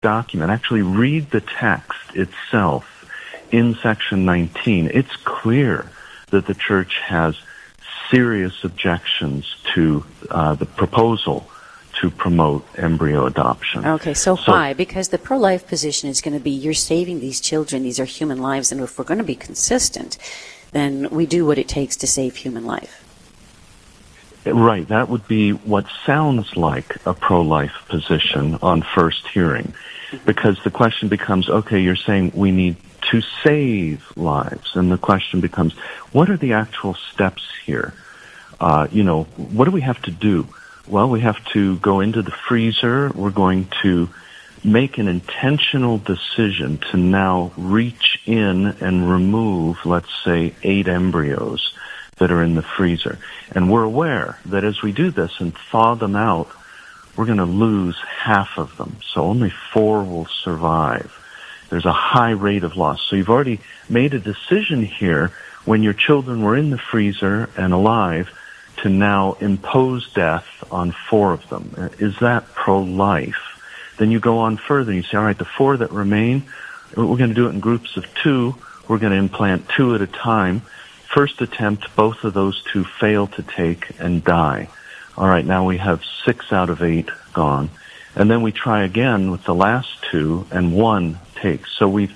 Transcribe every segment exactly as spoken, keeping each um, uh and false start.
document, actually read the text itself in Section nineteen, it's clear that the Church has serious objections to uh, the proposal to promote embryo adoption. Okay, so, so why? Because the pro-life position is going to be you're saving these children, these are human lives, and if we're going to be consistent, then we do what it takes to save human life. Right, that would be what sounds like a pro-life position on first hearing, mm-hmm. because the question becomes, okay, you're saying we need to save lives, and the question becomes, what are the actual steps here? Uh, you know, what do we have to do? Well, we have to go into the freezer. We're going to make an intentional decision to now reach in and remove, let's say, eight embryos that are in the freezer. And we're aware that as we do this and thaw them out, we're going to lose half of them. So only four will survive. There's a high rate of loss. So you've already made a decision here when your children were in the freezer and alive to now impose death on four of them. Is that pro-life? Then you go on further and you say, all right, the four that remain, we're going to do it in groups of two. We're going to implant two at a time. First attempt, both of those two fail to take and die. All right, now we have six out of eight gone. And then we try again with the last two, and one takes. So we've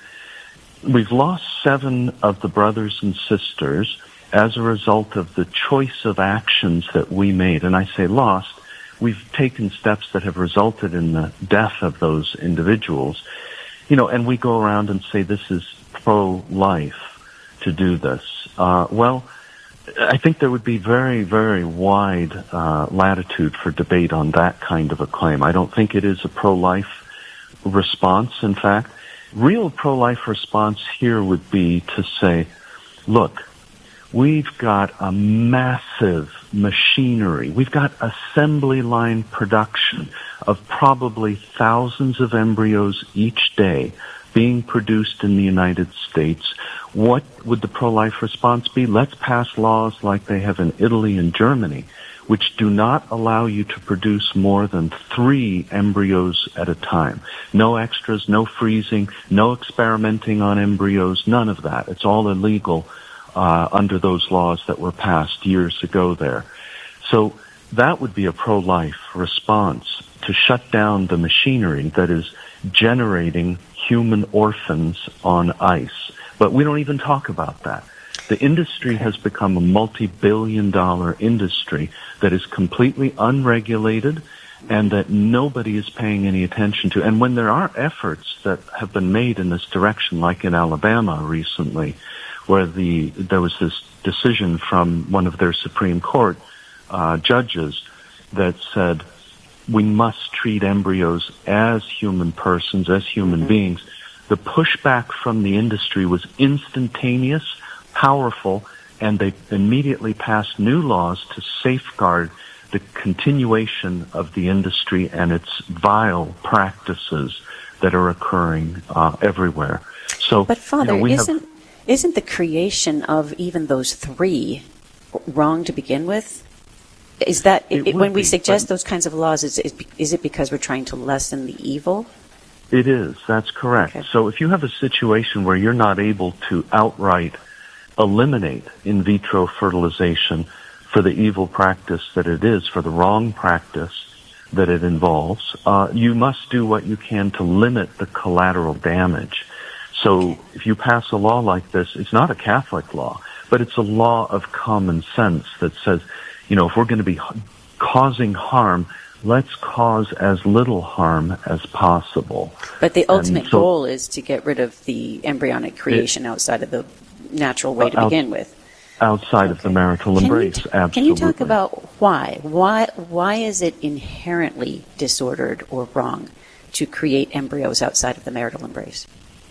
we've lost seven of the brothers and sisters as a result of the choice of actions that we made. And I say lost, we've taken steps that have resulted in the death of those individuals. You know, and we go around and say this is pro-life to do this. Uh, well, I think there would be very, very wide uh, latitude for debate on that kind of a claim. I don't think it is a pro-life response. In fact, real pro-life response here would be to say, look, we've got a massive machinery. We've got assembly line production of probably thousands of embryos each day being produced in the United States. What would the pro-life response be? Let's pass laws like they have in Italy and Germany, which do not allow you to produce more than three embryos at a time. No extras, no freezing, no experimenting on embryos, none of that. It's all illegal uh, under those laws that were passed years ago there. So that would be a pro-life response, to shut down the machinery that is generating human orphans on ice. But we don't even talk about that. The industry has become a multi-billion dollar industry that is completely unregulated and that nobody is paying any attention to. And when there are efforts that have been made in this direction, like in Alabama recently, where the there was this decision from one of their Supreme Court uh, judges that said, we must treat embryos as human persons, as human mm-hmm. beings. The pushback from the industry was instantaneous, powerful, and they immediately passed new laws to safeguard the continuation of the industry and its vile practices that are occurring uh, everywhere. So, but Father, you know, isn't have, isn't the creation of even those three wrong to begin with? Is that it, it, when we be, suggest those kinds of laws? Is, is is it because we're trying to lessen the evil? It is. That's correct. Okay. So if you have a situation where you're not able to outright eliminate in vitro fertilization for the evil practice that it is, for the wrong practice that it involves, uh, you must do what you can to limit the collateral damage. So if you pass a law like this, it's not a Catholic law, but it's a law of common sense that says, you know, if we're going to be causing harm, let's cause as little harm as possible. But the ultimate so, goal is to get rid of the embryonic creation it, outside of the natural way to out, begin with. Outside okay. of the marital can embrace, you t- absolutely. Can you talk about why? Why why is it inherently disordered or wrong to create embryos outside of the marital embrace?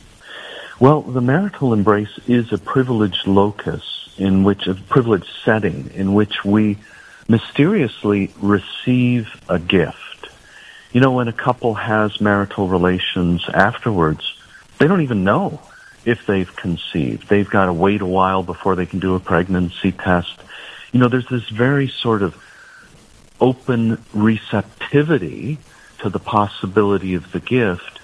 Well, the marital embrace is a privileged locus in which, a privileged setting in which we mysteriously receive a gift. You know, when a couple has marital relations afterwards, they don't even know if they've conceived. They've got to wait a while before they can do a pregnancy test. You know, there's this very sort of open receptivity to the possibility of the gift